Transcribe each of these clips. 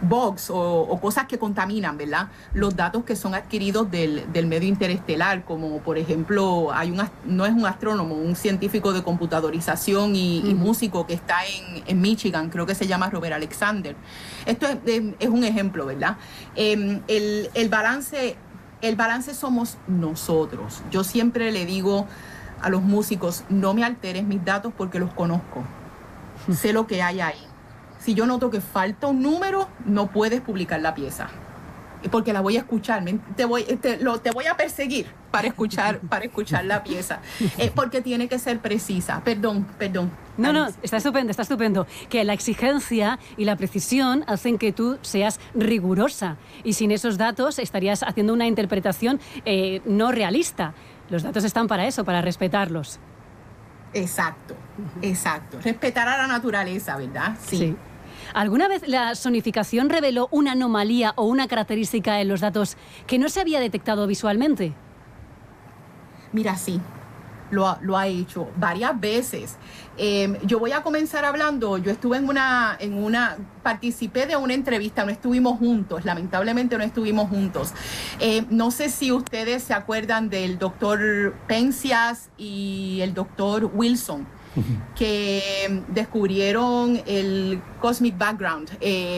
bugs o cosas que contaminan, ¿verdad? Los datos que son adquiridos del medio interestelar, como por ejemplo, no es un astrónomo, un científico de computadorización y músico que está en Michigan, creo que se llama Robert Alexander. Esto es un ejemplo, ¿verdad? El balance somos nosotros. Yo siempre le digo a los músicos, no me alteres mis datos porque los conozco. Sé lo que hay ahí. Si yo noto que falta un número, no puedes publicar la pieza. Porque la voy a escuchar. Te voy a perseguir para escuchar la pieza. Porque tiene que ser precisa. Perdón. No, está estupendo. Que la exigencia y la precisión hacen que tú seas rigurosa. Y sin esos datos estarías haciendo una interpretación no realista. Los datos están para eso, para respetarlos. Exacto. Respetar a la naturaleza, ¿verdad? Sí. ¿Alguna vez la sonificación reveló una anomalía o una característica en los datos que no se había detectado visualmente? Mira, sí, lo ha hecho varias veces. Yo voy a comenzar hablando, yo estuve participé de una entrevista, no estuvimos juntos, lamentablemente no estuvimos juntos. No sé si ustedes se acuerdan del doctor Penzias y el doctor Wilson, que descubrieron el cosmic background,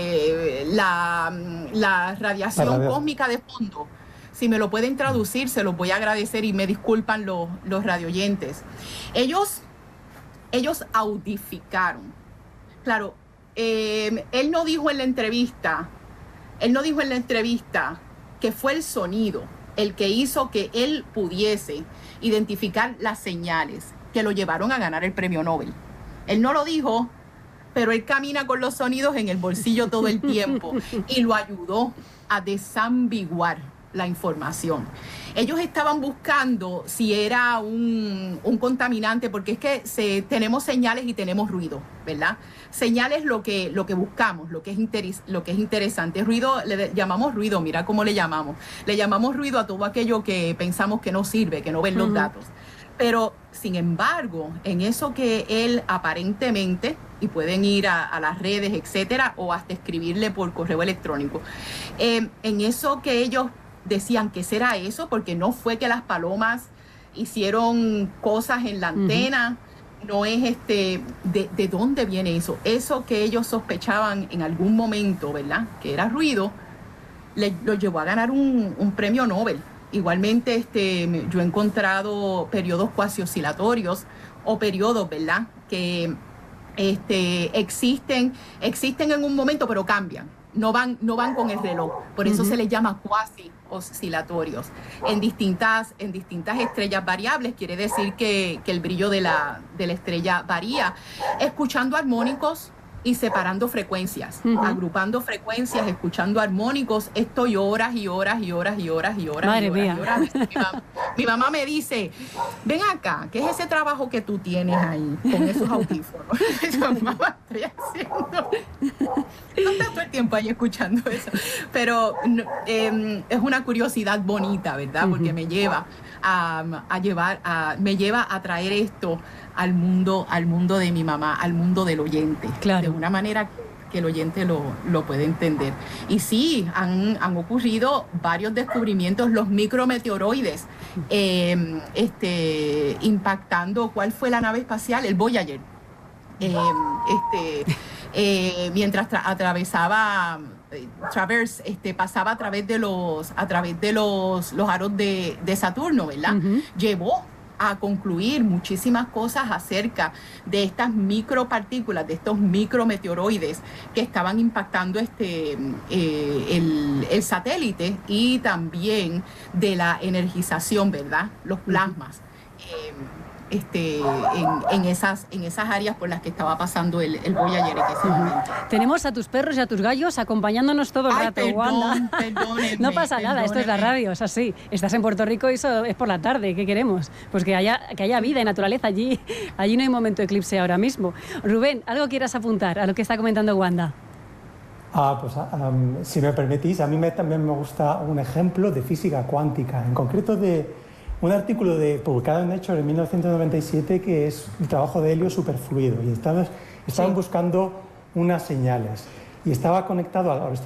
la radiación cósmica de fondo. Si me lo pueden traducir, se los voy a agradecer y me disculpan los radioyentes. Ellos autificaron. Claro, él no dijo en la entrevista que fue el sonido el que hizo que él pudiese identificar las señales que lo llevaron a ganar el premio Nobel. Él no lo dijo, pero él camina con los sonidos en el bolsillo todo el tiempo y lo ayudó a desambiguar la información. Ellos estaban buscando si era un contaminante, porque es que tenemos señales y tenemos ruido, ¿verdad? Señales lo que buscamos, lo que es interesante. Ruido, le llamamos ruido, mira cómo le llamamos. Le llamamos ruido a todo aquello que pensamos que no sirve, que no ven los datos. Pero, sin embargo, en eso que él aparentemente, y pueden ir a las redes, etcétera, o hasta escribirle por correo electrónico, en eso que ellos decían que será eso, porque no fue que las palomas hicieron cosas en la antena, no es de dónde viene eso. Eso que ellos sospechaban en algún momento, ¿verdad?, que era ruido, lo llevó a ganar un premio Nobel. Igualmente, yo he encontrado periodos cuasi oscilatorios o periodos, ¿verdad?, que existen en un momento, pero cambian. No van con el reloj. Por eso se les llama cuasi oscilatorios. En distintas estrellas variables, quiere decir que el brillo de la estrella varía. Escuchando armónicos y separando frecuencias, agrupando frecuencias, escuchando armónicos. Estoy horas y horas. Madre mía. Mi mamá me dice, ven acá, ¿qué es ese trabajo que tú tienes ahí con esos audífonos? Yo, mamá, estoy haciendo... No está todo el tiempo ahí escuchando eso. Pero es una curiosidad bonita, ¿verdad? Porque me lleva a traer esto al mundo de mi mamá, al mundo del oyente. Claro. De una manera que el oyente lo puede entender. Y sí, han ocurrido varios descubrimientos, los micrometeoroides, impactando, ¿cuál fue la nave espacial? El Voyager. Mientras atravesaba pasaba a través de los aros de Saturno, ¿verdad? Llevó a concluir muchísimas cosas acerca de estas micropartículas, de estos micrometeoroides que estaban impactando el satélite, y también de la energización, ¿verdad? Los plasmas. En esas áreas por las que estaba pasando el Voyager en ese momento. Tenemos a tus perros y a tus gallos acompañándonos todo el rato, Wanda. No pasa nada, esto es la radio, es así. Estás en Puerto Rico y eso es por la tarde, ¿qué queremos? Pues que haya vida y naturaleza allí. Allí no hay momento de eclipse ahora mismo. Rubén, ¿algo quieras apuntar a lo que está comentando Wanda? Si me permitís, a mí también me gusta un ejemplo de física cuántica, en concreto de un artículo publicado en Nature en 1997, que es un trabajo de helio superfluido, y estaban buscando unas señales, y estaba conectado a